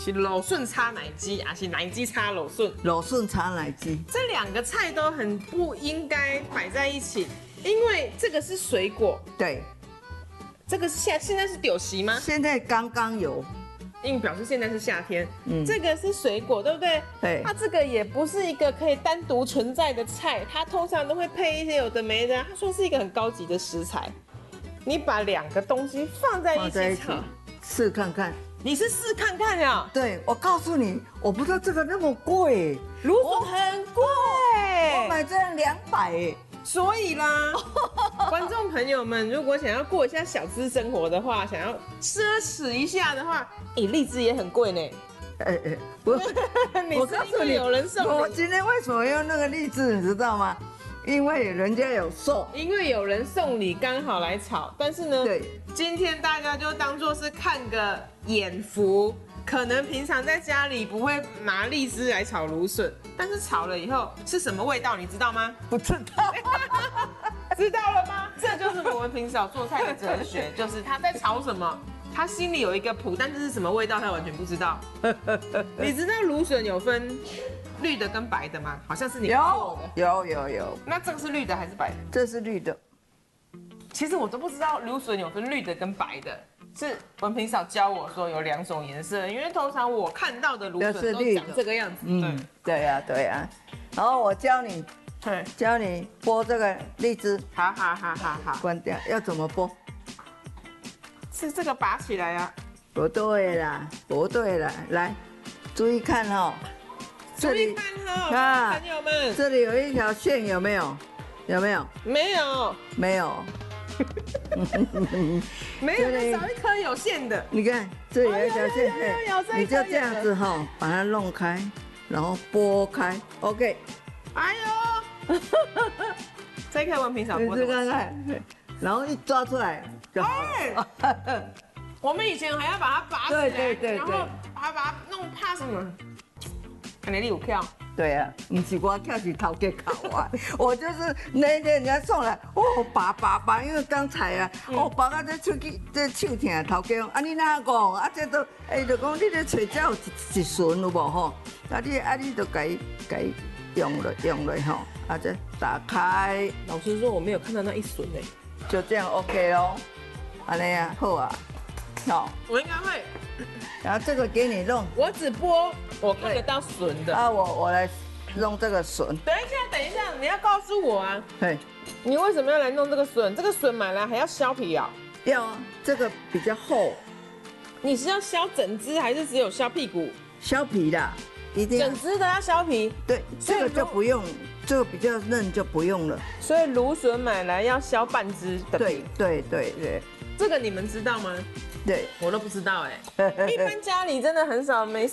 是柔顺擦奶鸡，还是奶鸡擦柔顺？ 柔顺茶奶鸡， 这两个菜都很不应该摆在一起，因为这个是水果， 对， 这个是现在是丢席吗？ 现在刚刚有， 因为表示现在是夏天，这个是水果，对不对？ 对它这个也不是一个可以单独存在的菜，它通常都会配一些有的没的。它算是一个很高级的食材，你把两个东西放在一起炒， 试看看。 你是试看看呀？ 对，我告诉你，我不知道这个那么贵， 芦笋很贵， 我买这样200哎。 所以啦，观众朋友们，如果想要过一下小资生活的话，想要奢侈一下的话，荔枝也很贵呢。 我我告诉你，有人送我你， 今天为什么用那个荔枝，你知道吗？因为人家有送。 因为有人送礼，刚好来炒。但是呢， 对， 今天大家就当做是看个眼福，可能平常在家里不会拿荔枝来炒芦笋，但是炒了以后是什么味道，你知道吗？ 不知道。 知道了吗？这就是罗文平嫂做菜的哲学，就是他在炒什么，他心里有一个谱，但这是什么味道，他完全不知道。你知道芦笋有分绿的跟白的吗？好像是你做的。 有。 那这个是绿的还是白的？ 这是绿的。 其实我都不知道芦笋有分绿的跟白的，是文平嫂教我说有2种颜色，因为通常我看到的芦笋都长这个样子。 对呀。然后我教你剥这个荔枝。 好。 关掉，要怎么剥？ 是这个拔起来啊？ 不对啦，来，注意看哦。 注意看哈，朋友们， 这里有一条线，有没有？ 没有， 没有。 没有，就少一颗有线的。 你看，这里有一条线， 有你就这样子哈，把它弄开，然后剥开 ，OK。 哎呦，这颗文平嫂剥的， 看看，然后一抓出来就好了。 我们以前还要把它拔起来， 对， 然后还把它弄怕什么？可能你有跳。 对啊，不是我跳，是头家考啊。我就是那天人家送来，拔，因为刚才啊，拔到这手痛，头家讲啊你哪讲啊？这都就讲你咧找这有一笋有无吼？你就给用了吼，这打开。 老实说，我没有看到那一笋哎。 就这样 OK 咯，安尼啊，好啊，好。 我应该会。 然后这个给你弄， 我只剥我看得到笋的。 啊，我来弄这个笋。 等一下，你要告诉我啊， 对， 你为什么要来弄这个笋？这个笋买来还要削皮啊？ 要啊，这个比较厚。 你是要削整只还是只有削屁股？ 削皮的，一定要整只的要削皮。 对，这个就不用，这个比较嫩就不用了。 所以芦笋买来要削半只的皮。 对， 这个你们知道吗？ 对， 我都不知道哎。一般家里真的很少没